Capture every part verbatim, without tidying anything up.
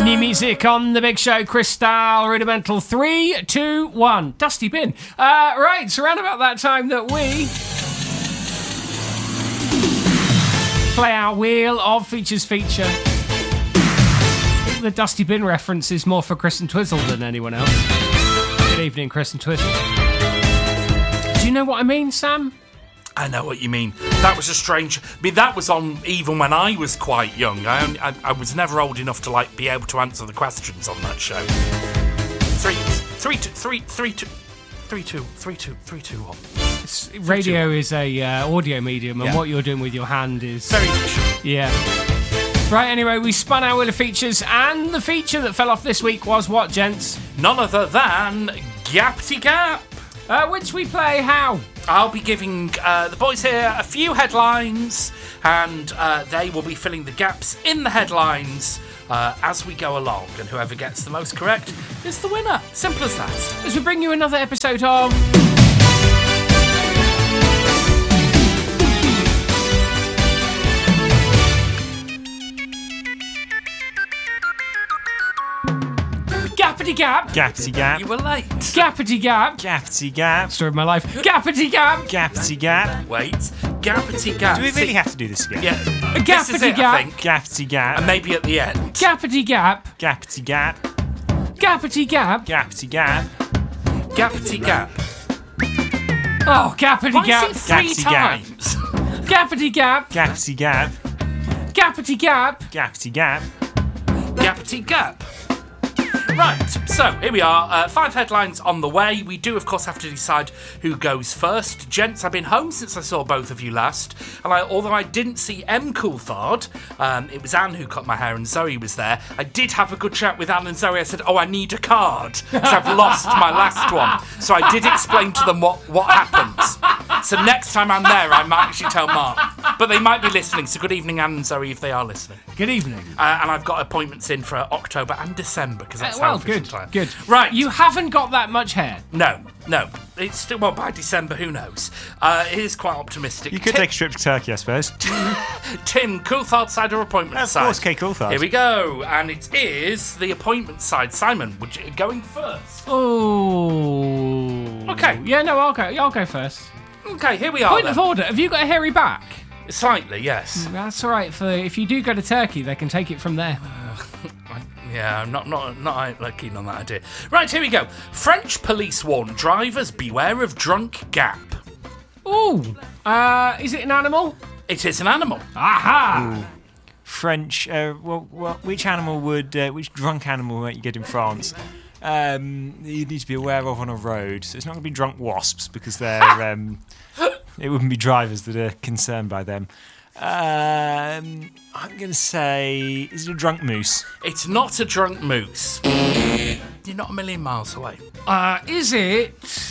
New music on The Big Show. Crystal Rudimental. Three, two, one. Dusty Bin. Uh, right, it's around about that time that we play our Wheel of Features feature. I think the Dusty Bin reference is more for Chris and Twizzle than anyone else. Good evening, Chris and Twizzle. Do you know what I mean, Sam? I know what you mean. That was a strange... I mean, that was on even when I was quite young. I, only, I, I was never old enough to, like, be able to answer the questions on that show. Three, three, two, three, three, two, three, two, three, two, three, two, one. It's, radio is a uh, audio medium, and yeah. what you're doing with your hand is... Very efficient. Yeah. Right, anyway, we spun our Wheel of Features, and the feature that fell off this week was what, gents? None other than Gappity Gap. Uh, which we play how? I'll be giving uh, the boys here a few headlines, and uh, they will be filling the gaps in the headlines uh, as we go along. And whoever gets the most correct is the winner. Simple as that. As we bring you another episode of... Gappity Gap. Gappity Gap. You were late. Gappity Gap. Gappity Gap. Story of my life. Gappity Gap. Gappity Gap. Wait. Gappity Gap. Do we really have to do this again? Yeah. A This is Gappity it, Gap. I think. Gappity Gap. And maybe at the end. Gappity Gap. Gappity Gap. Gappity Gap. Gappity Gap. Gappity Gap. Oh, Gappity Why Gap. is it three Gappity Gap. times? Gappity Gap. Gappity Gap. Gappity Gap. Gappity Gap. Gappity Gap. Right, so here we are. Uh, five headlines on the way. We do, of course, have to decide who goes first. Gents, I've been home since I saw both of you last, and I, although I didn't see M. Coulthard, um, it was Anne who cut my hair and Zoe was there. I did have a good chat with Anne and Zoe. I said, oh, I need a card, because I've lost my last one. So I did explain to them what, what happens. So next time I'm there, I might actually tell Mark. But they might be listening, so good evening, Anne and Zoe, if they are listening. Good evening. Uh, and I've got appointments in for October and December, because that's Uh, how well, efficient good, I am. good. Right. You haven't got that much hair. No, no. It's still, well, by December, who knows? Uh, it is quite optimistic. You could Tim, take a trip to Turkey, I suppose. Tim, Coulthard side or appointment Of side? course, Kay Coulthard. Here we go, and it is the appointment side. Simon, would you going first? Oh. Okay. Yeah, no, I'll go. I'll go first. Okay, here we are. Point then. of order. Have you got a hairy back? Slightly, yes. That's all right. For if you do go to Turkey, they can take it from there. Yeah, I'm not not not like, keen on that idea. Right, here we go. French police warn drivers beware of drunk gap. Ooh. Uh, is it an animal? It is an animal. Aha. French. Uh, well, well, which animal would, uh, which drunk animal might you get in France? Um, you need to be aware of on a road. So it's not going to be drunk wasps because they're. um, it wouldn't be drivers that are concerned by them. Um, I'm going to say, is it a drunk moose? It's not a drunk moose. You're not a million miles away. Uh, is it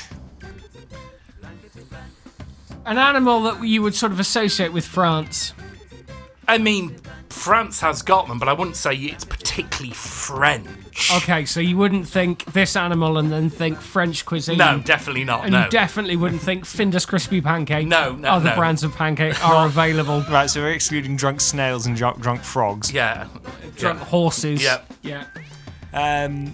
an animal that you would sort of associate with France? I mean, France has got them, but I wouldn't say it's particularly French. Okay, so you wouldn't think this animal and then think French cuisine. No, definitely not. And no. you definitely wouldn't think Findus crispy pancake. No, no, Other no. brands of pancake are available. Right, so we're excluding drunk snails and drunk, drunk frogs. Yeah. Drunk yeah. horses. Yeah. Yeah. Um,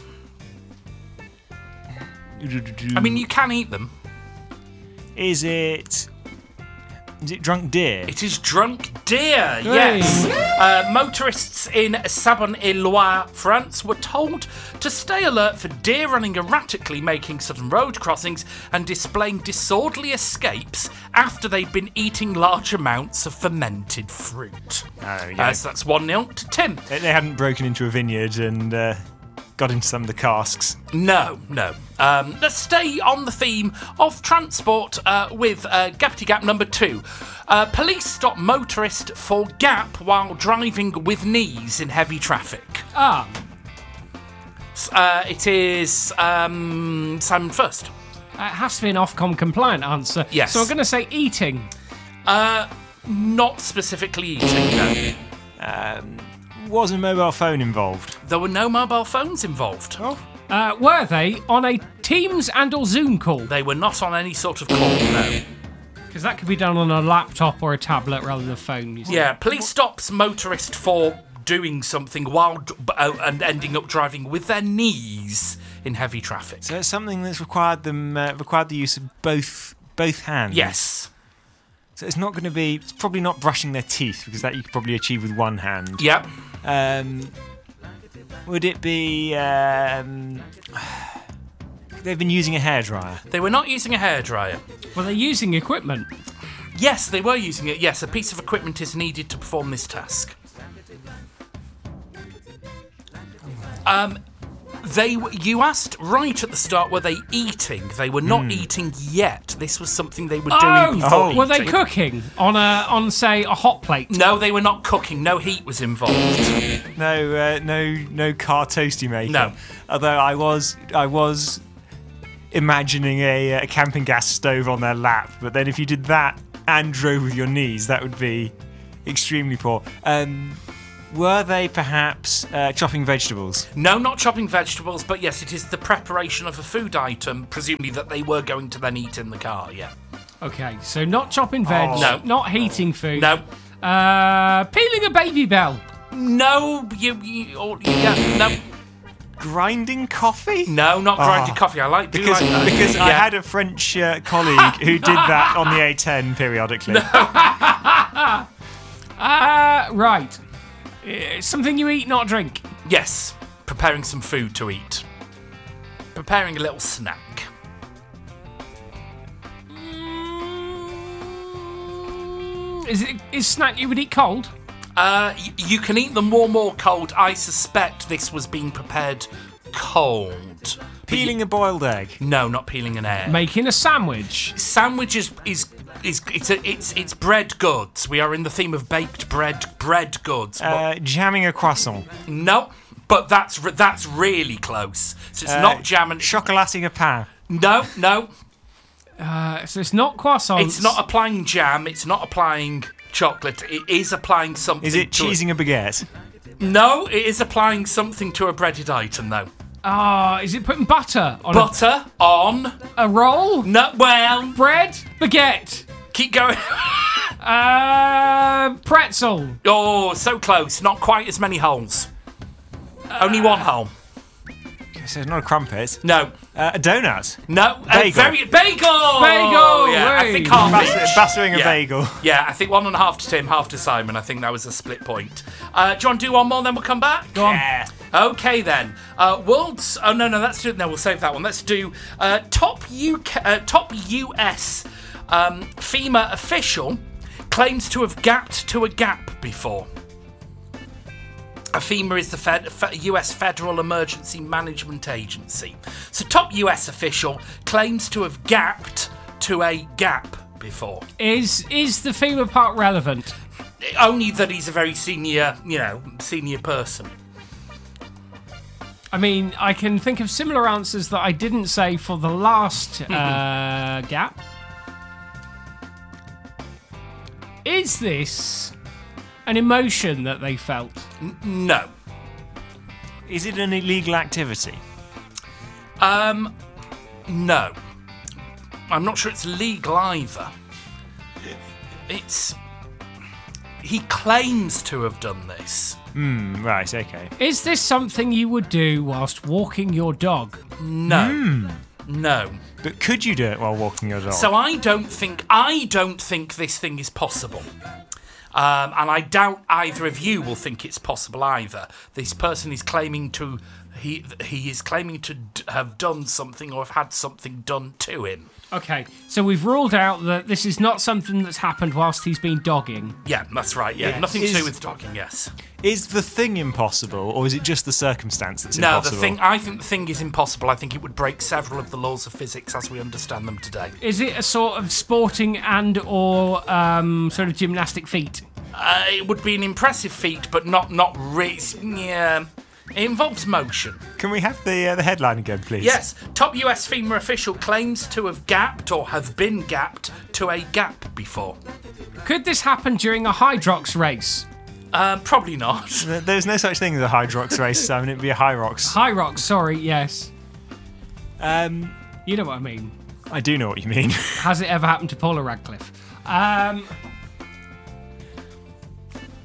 I mean, you can eat them. is it? Is it drunk deer? It is drunk deer, yes. Uh, motorists in Sabon-et-Loire, France, were told to stay alert for deer running erratically, making sudden road crossings and displaying disorderly escapes after they'd been eating large amounts of fermented fruit. Oh, yeah. Uh, so that's one nil to Tim. They they hadn't broken into a vineyard and uh, got into some of the casks. No, no. Um, let's stay on the theme of transport uh, with uh, Gappity Gap number two. Uh, police stop motorist for gap while driving with knees in heavy traffic. Ah. Uh, it is um, Simon first. It has to be an Ofcom compliant answer. Yes. So I'm going to say eating. Uh, not specifically eating, no. Um, was a mobile phone involved? There were no mobile phones involved. Oh. Uh, were they on a Teams and or Zoom call? They were not on any sort of call, no. Because that could be done on a laptop or a tablet rather than a phone. You see. Yeah, police stops motorist for doing something while d- uh, and ending up driving with their knees in heavy traffic. So it's something that's required them uh, required the use of both both hands. Yes. So it's not going to be. It's probably not brushing their teeth because that you could probably achieve with one hand. Yep. Um, would it be? Um, they've been using a hairdryer. They were not using a hairdryer. Well, they're using equipment. Yes, they were using it. Yes, a piece of equipment is needed to perform this task. Um, they. w- You asked right at the start, were they eating? They were not eating yet. This was something they were doing Oh, before were they eating. cooking on a on say a hot plate? No, they were not cooking. No heat was involved. No, uh, no, no car toasty maker. No. Although I was, I was imagining a, a camping gas stove on their lap. But then if you did that and drove with your knees, that would be extremely poor. Um, were they perhaps uh, chopping vegetables? No, not chopping vegetables, but yes, it is the preparation of a food item, presumably that they were going to then eat in the car. Yeah. Okay, so not chopping veg, Oh. No. not heating food. No. Uh, peeling a baby bell. No. You. you or, yeah. No. Grinding coffee? No, not grinding Ah. coffee. I like do Because, like that. because I Yeah. had a French uh, colleague who did that on the A ten periodically. Uh, right. Uh, something you eat, not drink. Yes, preparing some food to eat. Preparing a little snack. Is it is snack you would eat cold? Uh, y- you can eat them warm or cold. I suspect this was being prepared cold. Peeling a boiled egg. No, not peeling an egg. Making a sandwich. Sandwich is is is it's a, it's it's bread goods. We are in the theme of baked bread bread goods. But Uh, jamming a croissant. no, but that's re- that's really close. So it's Uh, not jam and Chocolating a pan. no no. Uh, so it's not croissants. It's not applying jam. It's not applying chocolate. It is applying something. Is it to cheesing a baguette? No, it is applying something to a breaded item though. Ah, is it putting butter on Butter on. a, a roll? No, well, Bread? Baguette? keep going. Uh, pretzel? Oh, so close. Not quite as many holes. Only one hole. So it's not a crumpet. No. Uh, a donut. No. Uh, Bagel. very bagel. Bagel, Yeah, I right. think half Batter- each. battering a Yeah. bagel. Yeah, I think one and a half to Tim, half to Simon. I think that was a split point. Uh, do you want to do one more, then we'll come back? Go on. Yeah. Okay then. Uh, world's. Oh no, no, that's do. No, we'll save that one. Let's do uh, top U K, uh, top U S um, FEMA official claims to have gapped to a gap before. A FEMA is the Fed, Fe- U S Federal Emergency Management Agency. So, top U S official claims to have gapped to a gap before. Is is the FEMA part relevant? Only that he's a very senior, you know, senior person. I mean, I can think of similar answers that I didn't say for the last uh, gap. Is this an emotion that they felt? No. Is it an illegal activity? Um, no. I'm not sure it's legal either. It's. He claims to have done this. Hmm, right, okay. Is this something you would do whilst walking your dog? No. No. But could you do it while walking your dog? So I don't think I don't think this thing is possible. Um, and I doubt either of you will think it's possible either. This person is claiming to he he is claiming to d- have done something or have had something done to him. Okay, so we've ruled out that this is not something that's happened whilst he's been dogging. Yeah, that's right. Yeah, Yes. nothing to do Is- with dogging. Yes. Is the thing impossible, or is it just the circumstance that's No, impossible? the thing. I think the thing is impossible. I think it would break several of the laws of physics as we understand them today. Is it a sort of sporting and or um, sort of gymnastic feat? Uh, it would be an impressive feat, but not not really. Yeah, it involves motion. Can we have the uh, the headline again, please? Yes, top U S FEMA official claims to have gapped or have been gapped to a gap before. Could this happen during a Hydrox race? Uh, probably not. Th- There's no such thing as a Hydrox race, Simon. It'd be a Hyrox. Hyrox, sorry, yes. Um, You know what I mean. I do know what you mean. Has it ever happened to Paula Radcliffe? Um,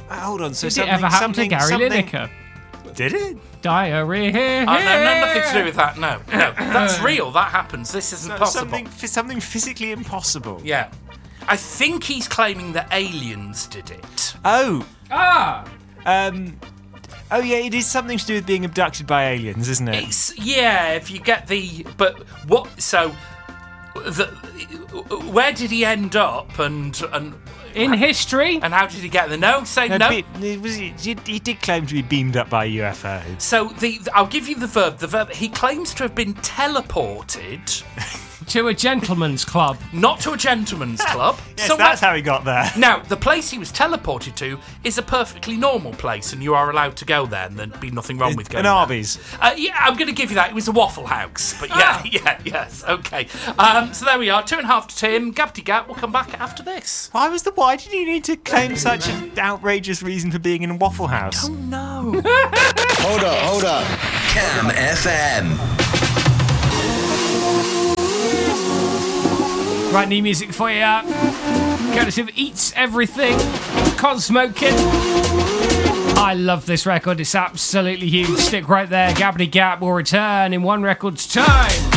Uh, hold on. So Did it something, ever happen something, to Gary something, Lineker? Did it? Diarrhea. Oh, no, no, nothing to do with that. No, no, that's real. That happens. This isn't So- possible. Something, something physically impossible. Yeah, I think he's claiming that aliens did it. Oh. Ah! Um. Oh yeah, it is something to do with being abducted by aliens, isn't it? It's yeah. If you get the but what so. The, where did he end up, and and In history? and how did he get there? No, say no. No, be- it was, he, he did claim to be beamed up by a U F O. So the I'll give you the verb. The verb he claims to have been teleported, To a gentleman's club. not to a gentleman's club. Yes, somewhere- that's how he got there. Now, the place he was teleported to is a perfectly normal place, and you are allowed to go there, and there'd be nothing wrong with going An there. Arby's. Uh, yeah, I'm going to give you that. It was a Waffle House. But yeah, yeah, yes, okay. Um, so there we are. Two and a half to Tim. Gappity Gap will come back after this. Why was the? Why did he need to claim such an outrageous reason for being in a Waffle House? No. Hold up, hold up. Cam F M. Right, new music for you. Courtesy of Eats Everything. Cosmo Kid. I love this record. It's absolutely huge. Stick right there. Gabbity Gap will return in one record's time.